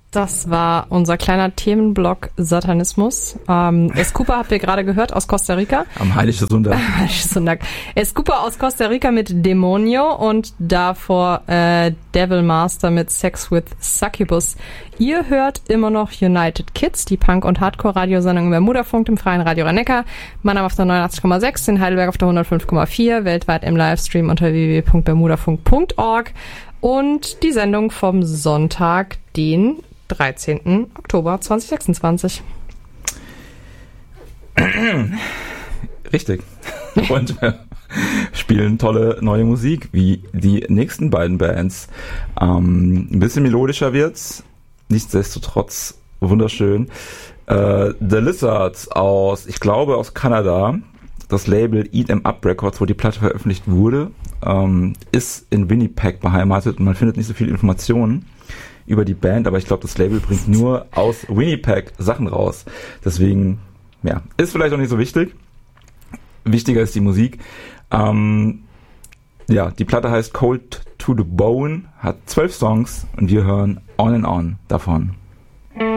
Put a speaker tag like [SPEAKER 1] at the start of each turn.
[SPEAKER 1] Das war unser kleiner Themenblock Satanismus. Escupa habt ihr gerade gehört aus Costa Rica.
[SPEAKER 2] Am Heilige Sonntag.
[SPEAKER 1] Escupa aus Costa Rica mit Demonio und davor Devil Master mit Sex with Succubus. Ihr hört immer noch United Kids, die Punk- und Hardcore-Radiosendung über Mutterfunk im freien Radio Rhein-Neckar. Mannheim auf der 89,6, in Heidelberg auf der 105,4, weltweit im Livestream unter www.bermudafunk.org. Und die Sendung vom Sonntag, den 13. Oktober 2026.
[SPEAKER 2] Richtig. Und wir spielen tolle neue Musik, wie die nächsten beiden Bands. Ein bisschen melodischer wird's, nichtsdestotrotz wunderschön. The Lizards ich glaube aus Kanada, das Label Eat 'em Up Records, wo die Platte veröffentlicht wurde, ist in Winnipeg beheimatet und man findet nicht so viele Informationen über die Band, aber ich glaube, das Label bringt nur aus Winnipeg Sachen raus. Deswegen, ja, ist vielleicht auch nicht so wichtig. Wichtiger ist die Musik. Die Platte heißt Cold to the Bone, hat 12 Songs und wir hören On and On davon.